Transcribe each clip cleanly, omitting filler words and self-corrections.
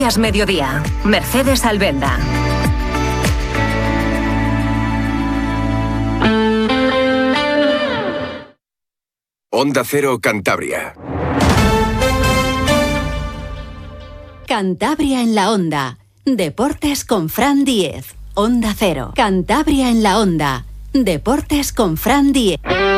Mediodía, Mercedes Albenda. Onda Cero Cantabria. Cantabria en la Onda. Deportes con Fran Diez. Onda Cero. Cantabria en la Onda. Deportes con Fran Diez.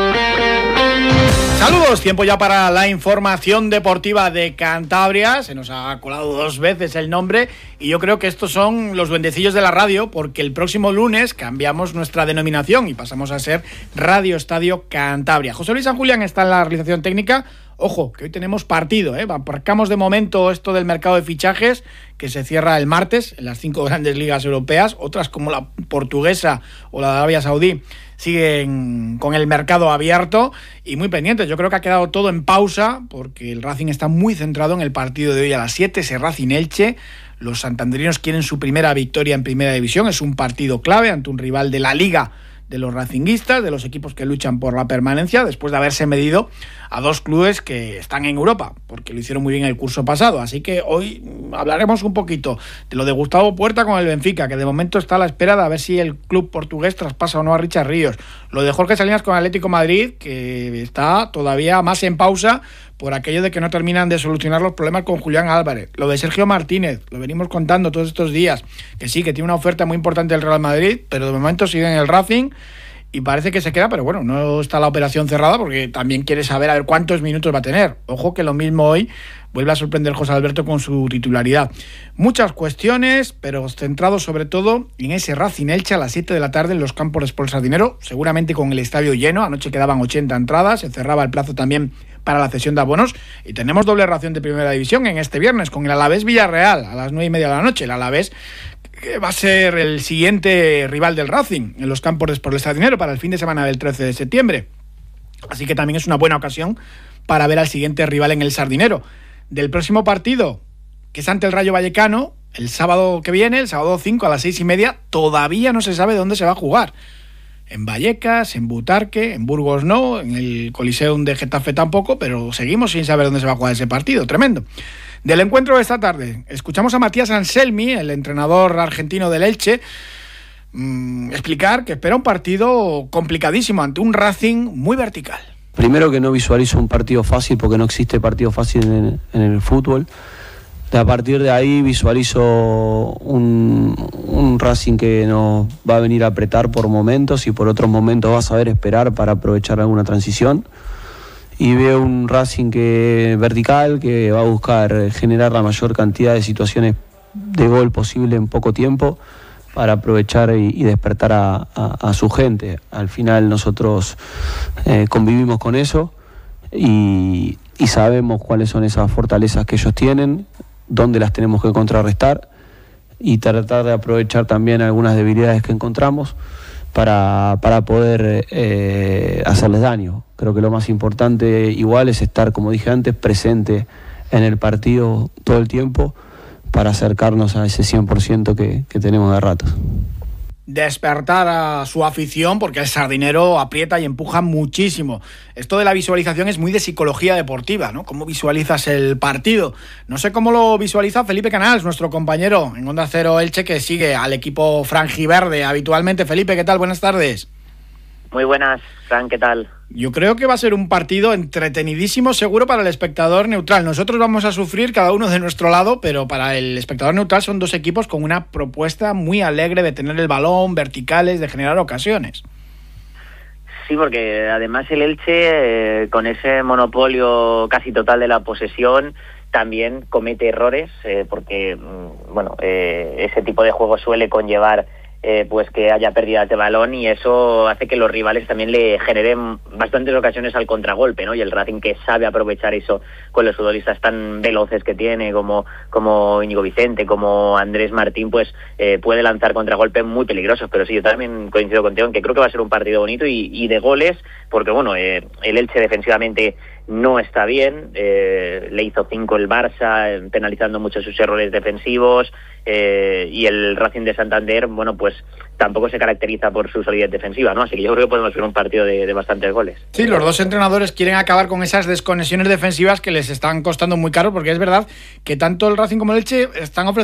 Saludos, tiempo ya para la información deportiva de Cantabria. Se nos ha colado 2 veces el nombre y yo creo que estos son los duendecillos de la radio, porque el próximo lunes cambiamos nuestra denominación y pasamos a ser Radio Estadio Cantabria. José Luis San Julián está en la realización técnica. Ojo, que hoy tenemos partido, Aparcamos de momento esto del mercado de fichajes, que se cierra el martes en las 5 grandes ligas europeas. Otras, como la portuguesa o la de Arabia Saudí, siguen con el mercado abierto y muy pendientes. Yo creo que ha quedado todo en pausa porque el Racing está muy centrado en el partido de hoy a las 7, ese Racing-Elche. Los santanderinos quieren su primera victoria en Primera División. Es un partido clave ante un rival de la Liga de los racinguistas, de los equipos que luchan por la permanencia, después de haberse medido a 2 clubes que están en Europa, porque lo hicieron muy bien el curso pasado. Así que hoy hablaremos un poquito de lo de Gustavo Puerta con el Benfica, que de momento está a la espera de a ver si el club portugués traspasa o no a Richard Ríos. Lo de Jorge Salinas con Atlético Madrid, que está todavía más en pausa por aquello de que no terminan de solucionar los problemas con Julián Álvarez. Lo de Sergio Martínez, lo venimos contando todos estos días, que sí, que tiene una oferta muy importante del Real Madrid, pero de momento sigue en el Racing y parece que se queda, pero bueno, no está la operación cerrada porque también quiere saber a ver cuántos minutos va a tener. Ojo que lo mismo hoy vuelve a sorprender José Alberto con su titularidad. Muchas cuestiones, pero centrado sobre todo en ese Racing Elche a las 7 de la tarde en los campos de Sport Sardinero, seguramente con el estadio lleno. Anoche quedaban 80 entradas, se cerraba el plazo también para la cesión de abonos y tenemos doble ración de Primera División en este viernes con el Alavés Villarreal a las 9:30 de la noche. El Alavés que va a ser el siguiente rival del Racing en los campos de Sport Sardinero para el fin de semana del 13 de septiembre. Así que también es una buena ocasión para ver al siguiente rival en el Sardinero. Del próximo partido, que es ante el Rayo Vallecano, el sábado que viene, el sábado 5 a las 6:30, todavía no se sabe dónde se va a jugar. En Vallecas, en Butarque, en Burgos no, en el Coliseum de Getafe tampoco, pero seguimos sin saber dónde se va a jugar ese partido, tremendo. Del encuentro de esta tarde, escuchamos a Matías Anselmi, el entrenador argentino del Elche, explicar que espera un partido complicadísimo ante un Racing muy vertical. Primero que no visualizo un partido fácil porque no existe partido fácil en el fútbol. A partir de ahí visualizo un Racing que nos va a venir a apretar por momentos y por otros momentos va a saber esperar para aprovechar alguna transición. Y veo un Racing vertical que va a buscar generar la mayor cantidad de situaciones de gol posible en poco tiempo para aprovechar y despertar a su gente. Al final nosotros convivimos con eso y sabemos cuáles son esas fortalezas que ellos tienen, dónde las tenemos que contrarrestar y tratar de aprovechar también algunas debilidades que encontramos para poder hacerles daño. Creo que lo más importante igual es estar, como dije antes, presente en el partido todo el tiempo para acercarnos a ese 100% que tenemos de ratos. Despertar a su afición porque el Sardinero aprieta y empuja muchísimo. Esto de la visualización es muy de psicología deportiva, ¿no? ¿Cómo visualizas el partido? No sé cómo lo visualiza Felipe Canals, nuestro compañero en Onda Cero Elche, que sigue al equipo franjiverde habitualmente. Felipe, ¿qué tal? Buenas tardes. Muy buenas, Fran, ¿qué tal? Yo creo que va a ser un partido entretenidísimo seguro para el espectador neutral. Nosotros vamos a sufrir cada uno de nuestro lado, pero para el espectador neutral son 2 equipos con una propuesta muy alegre de tener el balón, verticales, de generar ocasiones. Sí, porque además el Elche, con ese monopolio casi total de la posesión, también comete errores, porque ese tipo de juego suele conllevar pues que haya pérdidas de balón y eso hace que los rivales también le generen bastantes ocasiones al contragolpe, ¿no? Y el Racing, que sabe aprovechar eso con los futbolistas tan veloces que tiene como Íñigo Vicente, como Andrés Martín, pues puede lanzar contragolpes muy peligrosos. Pero sí, yo también coincido contigo en que creo que va a ser un partido bonito y de goles, porque el Elche defensivamente no está bien. Le hizo 5 el Barça, penalizando mucho sus errores defensivos, y el Racing de Santander, bueno, pues tampoco se caracteriza por su solidez defensiva, ¿no? Así que yo creo que podemos ver un partido de bastantes goles. Sí, los dos entrenadores quieren acabar con esas desconexiones defensivas que les están costando muy caro, porque es verdad que tanto el Racing como el Elche están ofreciendo